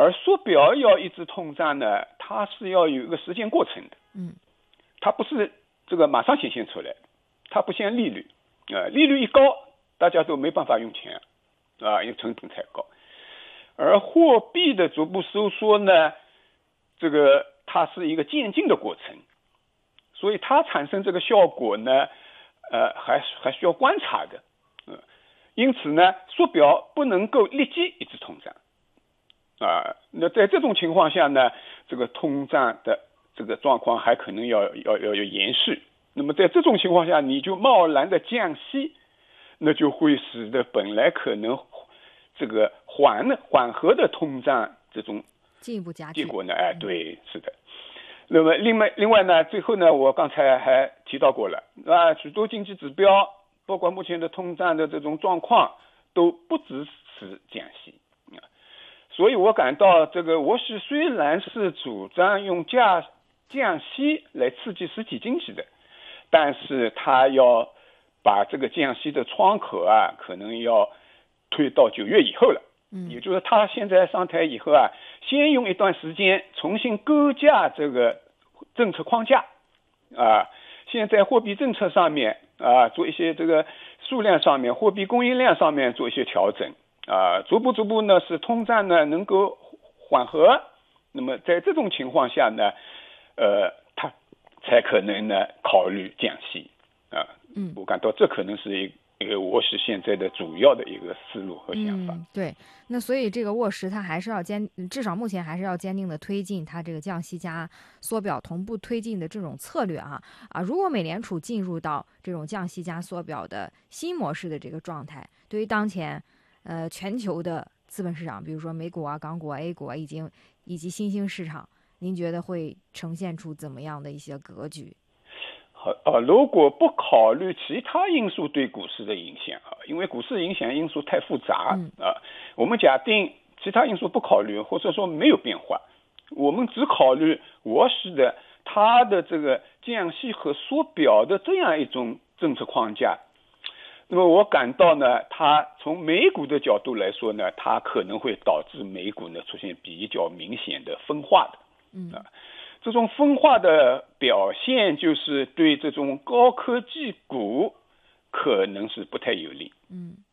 而缩表要抑制通胀呢，它是要有一个时间过程的。它不是这个马上显现出来，它不像利率，利率一高，大家都没办法用钱，因为成本太高。而货币的逐步收缩呢，这个它是一个渐进的过程，所以它产生这个效果呢，还需要观察的。因此呢，缩表不能够立即抑制通胀。那在这种情况下呢，这个通胀的这个状况还可能要延续。那么在这种情况下，你就贸然的降息，那就会使得本来可能这个缓和的通胀这种进一步加剧结果呢，对，是的。那么另外呢，最后呢，我刚才还提到过了，许多经济指标，包括目前的通胀的这种状况，都不支持降息。所以我感到这个沃什虽然是主张用降息来刺激实体经济的，但是他要把这个降息的窗口可能要推到9月以后了。也就是他现在上台以后先用一段时间重新构架这个政策框架现在货币政策上面做一些这个数量上面，货币供应量上面做一些调整逐步呢使通胀呢能够缓和。那么在这种情况下呢，他才可能呢考虑降息我感到这可能是一个沃什现在的主要的一个思路和想法。 对，那所以这个沃什他还是要至少目前还是要坚定的推进他这个降息加缩表同步推进的这种策略如果美联储进入到这种降息加缩表的新模式的这个状态，对于当前全球的资本市场，比如说美股港股A 股以及新兴市场，您觉得会呈现出怎么样的一些格局？ 如果不考虑其他因素对股市的影响因为股市影响因素太复杂我们假定其他因素不考虑，或者说没有变化，我们只考虑沃什的它的这个降息和缩表的这样一种政策框架，那么我感到呢，它从美股的角度来说呢，它可能会导致美股呢出现比较明显的分化的这种分化的表现就是对这种高科技股可能是不太有利。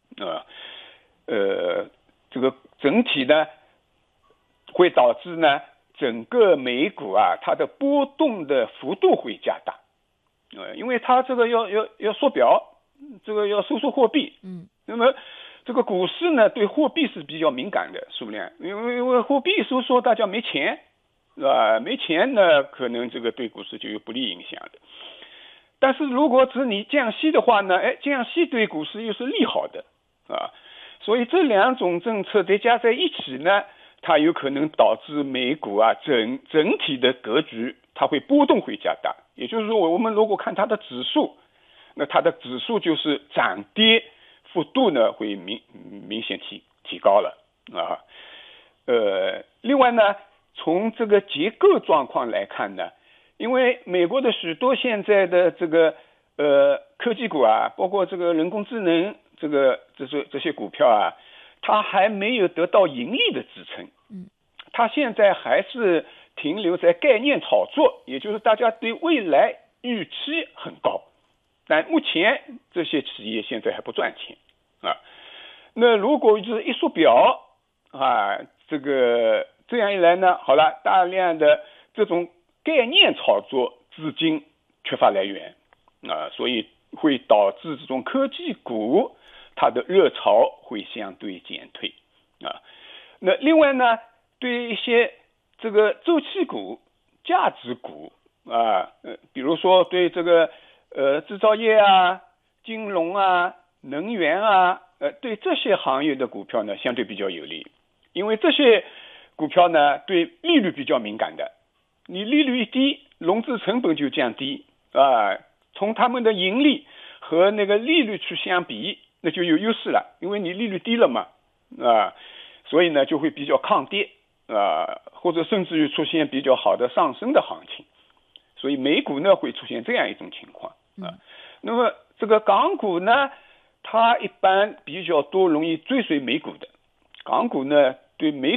这个整体呢会导致呢整个美股它的波动的幅度会加大。因为它这个要缩表，这个要收缩货币。那么这个股市呢对货币是比较敏感的数量，因为货币收缩大家没钱。没钱呢，可能这个对股市就有不利影响的。但是如果是你降息的话呢，降息对股市又是利好的所以这两种政策叠加在一起呢，它有可能导致美股整体的格局它会波动会加大。也就是说，我们如果看它的指数，那它的指数就是涨跌幅度呢会明显提高了另外呢，从这个结构状况来看呢，因为美国的许多现在的这个科技股包括这个人工智能这些股票它还没有得到盈利的支撑。它现在还是停留在概念炒作，也就是大家对未来预期很高，但目前这些企业现在还不赚钱那如果就是一缩表这样一来呢，好了，大量的这种概念炒作资金缺乏来源所以会导致这种科技股它的热潮会相对减退那另外呢，对一些这个周期股、价值股比如说对这个制造业金融能源对这些行业的股票呢相对比较有利，因为这些股票呢对利率比较敏感的，你利率一低，融资成本就降低从他们的盈利和那个利率去相比，那就有优势了，因为你利率低了嘛所以呢就会比较抗跌或者甚至于出现比较好的上升的行情，所以美股呢会出现这样一种情况那么这个港股呢，它一般比较多容易追随美股的，港股呢对美